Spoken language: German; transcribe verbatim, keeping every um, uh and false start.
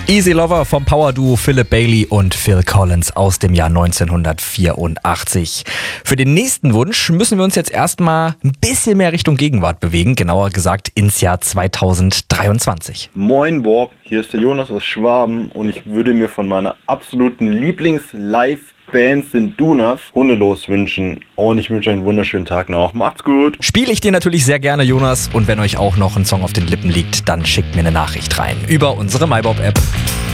Easy Lover vom Power-Duo Philip Bailey und Phil Collins aus dem Jahr neunzehnhundertvierundachtzig. Für den nächsten Wunsch müssen wir uns jetzt erstmal ein bisschen mehr Richtung Gegenwart bewegen, genauer gesagt ins Jahr zweitausenddreiundzwanzig. Moin Bob, hier ist der Jonas aus Schwaben und ich würde mir von meiner absoluten Lieblings-Live-Band sind Dunas Hundelos wünschen. Und ich wünsche einen wunderschönen Tag noch. Macht's gut. Spiele ich dir natürlich sehr gerne, Jonas. Und wenn euch auch noch ein Song auf den Lippen liegt, dann schickt mir eine Nachricht rein über unsere MyBob-App.